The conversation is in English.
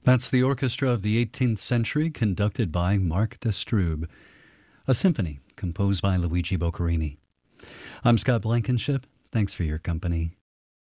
That's the orchestra of the 18th century conducted by Mark Destrube, a symphony composed by Luigi Boccherini. I'm Scott Blankenship. Thanks for your company.